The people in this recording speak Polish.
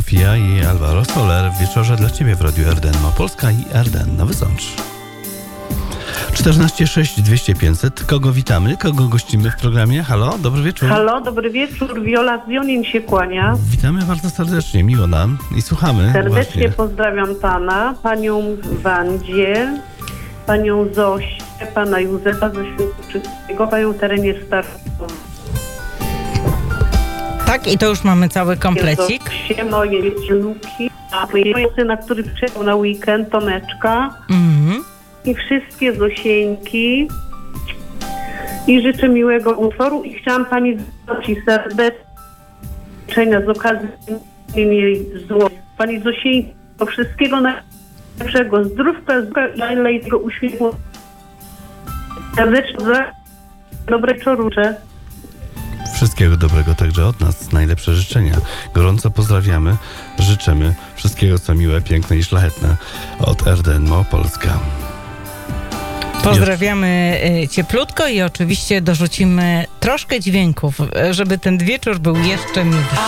Sofia i Alvaro Soler w wieczorze dla Ciebie w Radiu RDN Małopolska i RDN Nowy Sącz. 14 6 200 500. Kogo witamy? Kogo gościmy w programie? Halo, dobry wieczór. Halo, dobry wieczór. Wiola z Jonin się kłania. Witamy bardzo serdecznie, miło nam i słuchamy. Serdecznie właśnie. pozdrawiam pana, panią Wandzie, panią Zosię, pana Józefa ze Świętokrzyskiego, panią Terenię Starczą. Tak, i to już mamy cały komplecik. Zosię, moje wnuki, a mojego syna, który przyjechał na weekend, Tomeczka. I wszystkie Zosieńki. I życzę miłego utworu i chciałam pani Zosi serdecznie z okazji jej zło. Pani Zosieńki, wszystkiego najlepszego, zdrówka i najlepszego uśmiechu. Serdecznie dobre wieczorucze. Wszystkiego dobrego także od nas. Najlepsze życzenia. Gorąco pozdrawiamy. Życzymy wszystkiego co miłe, piękne i szlachetne od RDN Małopolska. Pozdrawiamy cieplutko i oczywiście dorzucimy troszkę dźwięków, żeby ten wieczór był jeszcze milszy.